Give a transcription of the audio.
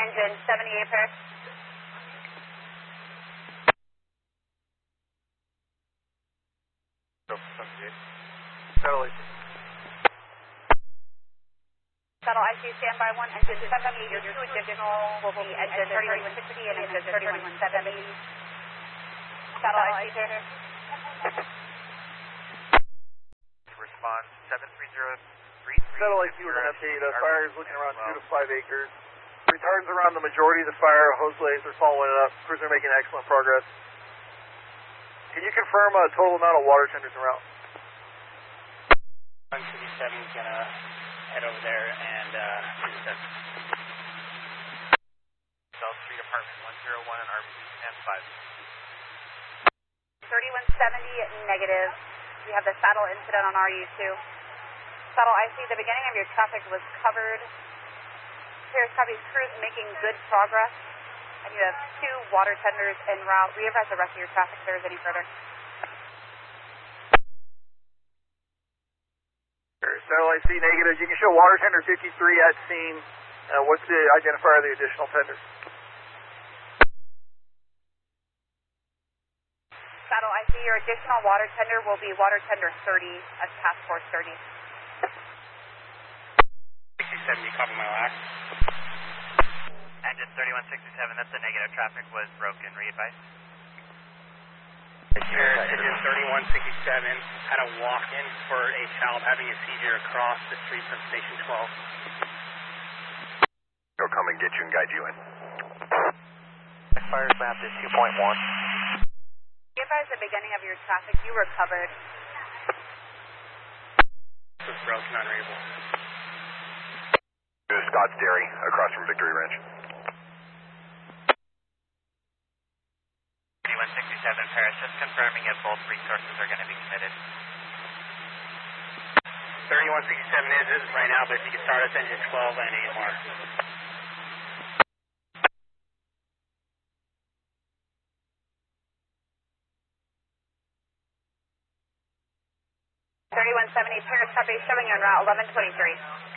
engine 78 pair. Shuttle IC standby 1, engine 70, your 2 additional will be engine 3160 and engine 3170. Shuttle IC pair. Response 73033. Shuttle IC with an update. Fire is looking around 2 to 5 acres. Retards around the majority of the fire. Hose lays are following it up. Crews are making excellent progress. Can you confirm a total amount of water tenders en route? 157 is going to head over there and South Street Apartment 101 and RBC stand 5. 3170 negative. We have the saddle incident on RU2. Saddle IC, the beginning of your traffic was covered. Paris copies crews making good progress. And you have 2 water tenders en route. Re-advise the rest of your traffic if there is any further. Saddle IC negative. You can show water tender 53 at scene. What's the identifier of the additional tender? Saddle IC, your additional water tender will be water tender 30 as task force 30. 6070, copy my last. Engine 3167, that's the negative. Traffic was broken. Re-advise. Paris, engine 3167 had a walk-in for a child having a seizure across the street from station 12. He'll come and get you and guide you in. Fire map is 2.1. Re-advise the beginning of your traffic. You were covered. This was broken, unreadable. This is Scott's Dairy, across from Victory Ranch. 3167 Paris, just confirming if both resources are going to be committed. 3167 is right now, but if you can start us engine 12 and AMR. Paris copy showing you en route 1123.